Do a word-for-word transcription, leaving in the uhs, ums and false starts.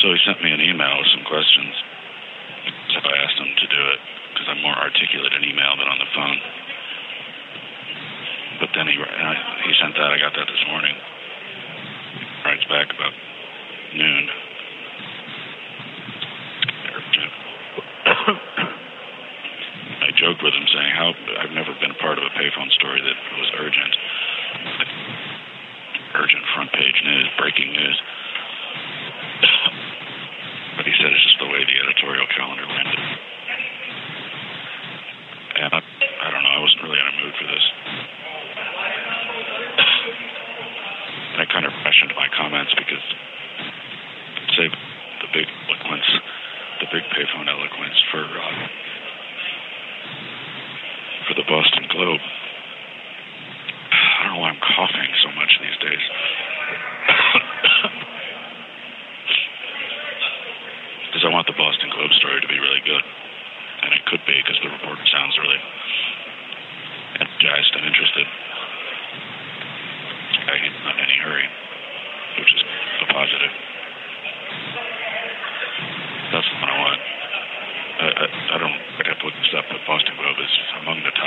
So he sent me an email with some questions. So I asked him to do it because I'm more articulate in email than on the phone. But then he uh, he sent that. I got that this morning. Writes back about noon. I joked with him saying how I've never been a part of a payphone story that was urgent. Urgent front page news, breaking news. But he said it's just the way the editorial calendar landed. And I, I don't know, I wasn't really in a mood for this. And I kind of rationed my comments because I'd say the big eloquence, the big payphone eloquence for uh, for the Boston Globe. I don't know why I'm coughing so much these days. Because I want the Boston Globe story to be really good. And it could be because the reporter sounds really energized and interested. I'm not in any hurry, which is a positive. That's the one I want. I, I, I don't I'd have to look this up, but Boston Globe is among the top